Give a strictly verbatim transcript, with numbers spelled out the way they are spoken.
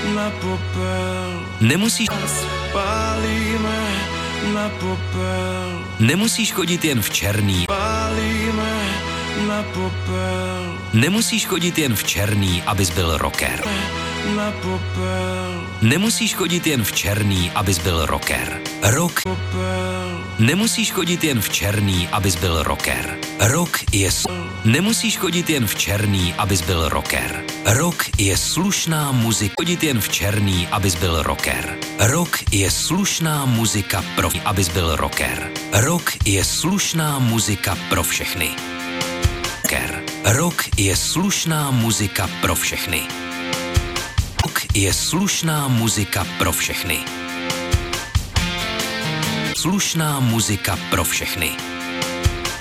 na popel. Nemusíš... Spálíme na popel. Nemusíš chodit jen v černý. Spálíme na popel. Nemusíš chodit jen v černý, abys byl rocker. Na popel. Nemusíš chodit jen v černý, abys byl rocker. Rock. Popel. Nemusíš chodit jen v černý, abys byl rocker. Rock je... S... Nemusíš chodit jen v černý, abys byl rocker. Rock je slušná muzika. Chodit jen v černý, abys byl rocker. Rock je slušná muzika pro... abys byl rocker. Rock je slušná muzika pro všechny. Rock je slušná muzika pro všechny. Rock je slušná muzika pro všechny. Slušná muzika pro všechny.